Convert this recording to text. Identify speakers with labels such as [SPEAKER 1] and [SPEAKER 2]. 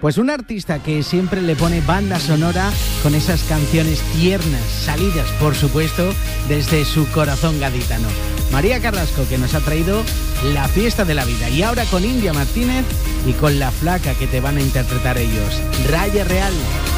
[SPEAKER 1] Pues un artista que siempre le pone banda sonora con esas canciones tiernas, salidas, por supuesto, desde su corazón gaditano. María Carrasco, que nos ha traído La Fiesta de la Vida. Y ahora con India Martínez y con La Flaca, que te van a interpretar ellos. Raya Real.